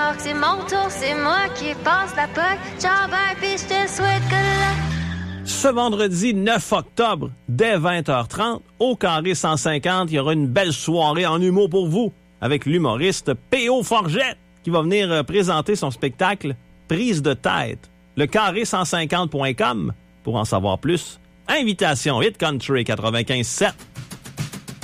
remorque, c'est mon tour, c'est moi qui passe la POC. Ciao, bye, pis je te souhaite good luck. Ce vendredi 9 octobre, dès 20h30, au Carré 150, il y aura une belle soirée en humour pour vous, avec l'humoriste P.O. Forget, qui va venir présenter son spectacle Prise de tête. Le carré150.com pour en savoir plus. Invitation Hit Country 95.7.